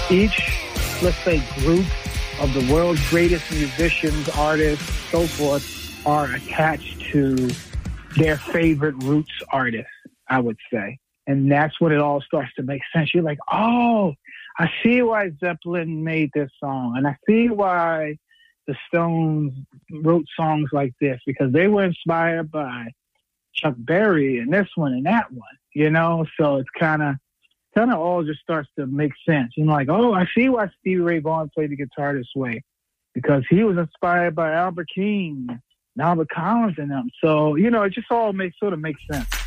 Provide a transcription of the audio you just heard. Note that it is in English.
each, let's say, group of the world's greatest musicians, artists, so forth, are attached to their favorite roots artists, I would say. And that's when it all starts to make sense. You're like, oh, I see why Zeppelin made this song. And I see why the Stones wrote songs like this, because they were inspired by Chuck Berry and this one and that one, you know? So it's kind of all just starts to make sense. And like, oh, I see why Stevie Ray Vaughan played the guitar this way, because he was inspired by Albert King and Albert Collins and them. So, you know, it just all makes sense.